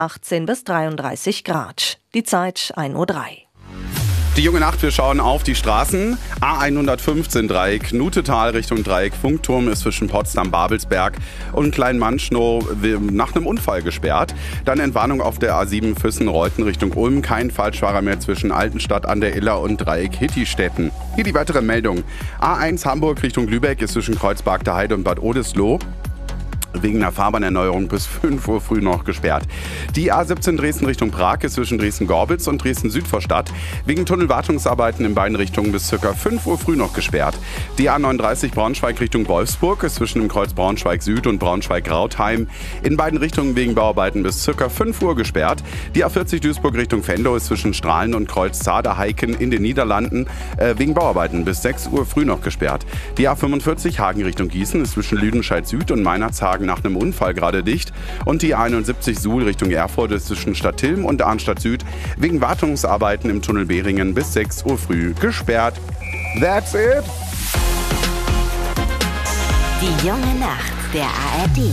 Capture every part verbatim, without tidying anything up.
achtzehn bis dreiunddreißig Grad. Die Zeit ein Uhr drei. Die junge Nacht, wir schauen auf die Straßen. A hundertfünfzehn Dreieck, Nutetal Richtung Dreieck. Funkturm ist zwischen Potsdam-Babelsberg und Kleinmanschnow nach einem Unfall gesperrt. Dann Entwarnung auf der A sieben Füssen-Reuten Richtung Ulm. Kein Falschfahrer mehr zwischen Altenstadt an der Iller und Dreieck Hittistetten. Hier die weitere Meldung. A eins Hamburg Richtung Lübeck ist zwischen Kreuzberg der Heide und Bad Oldesloe wegen einer Fahrbahnerneuerung bis fünf Uhr früh noch gesperrt. Die A siebzehn Dresden Richtung Prag ist zwischen Dresden-Gorbitz und Dresden-Südvorstadt wegen Tunnelwartungsarbeiten in beiden Richtungen bis ca. fünf Uhr früh noch gesperrt. Die A neununddreißig Braunschweig Richtung Wolfsburg ist zwischen dem Kreuz Braunschweig Süd und Braunschweig-Rautheim in beiden Richtungen wegen Bauarbeiten bis ca. fünf Uhr gesperrt. Die A vierzig Duisburg Richtung Venlo ist zwischen Strahlen und Kreuz Zaderheiken in den Niederlanden äh, wegen Bauarbeiten bis sechs Uhr früh noch gesperrt. Die A fünfundvierzig Hagen Richtung Gießen ist zwischen Lüdenscheid Süd und Meinerzhagen nach einem Unfall gerade dicht. Und die A einundsiebzig Suhl Richtung Erfurt ist zwischen Stadthilm und Arnstadt Süd wegen Wartungsarbeiten im Tunnel Behringen bis sechs Uhr früh gesperrt. That's it! Die junge Nacht der A R D.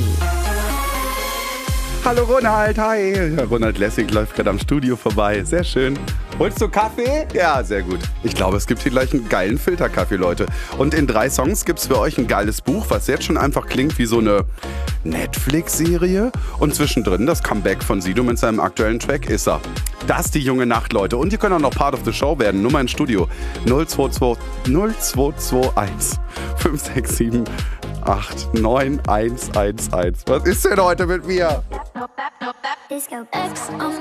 Hallo Ronald, hi! Ronald Lessig läuft gerade am Studio vorbei. Sehr schön. Holst du Kaffee? Ja, sehr gut. Ich glaube, es gibt hier gleich einen geilen Filterkaffee, Leute. Und in drei Songs gibt es für euch ein geiles Buch, was jetzt schon einfach klingt wie so eine Netflix-Serie. Und zwischendrin das Comeback von Sido mit seinem aktuellen Track Issa. Das ist die junge Nacht, Leute. Und ihr könnt auch noch Part of the Show werden. Nummer ins Studio null zwei zwei null zwei zwei eins fünf sechs sieben acht neun eins eins eins. Was ist denn heute mit mir? Disco X on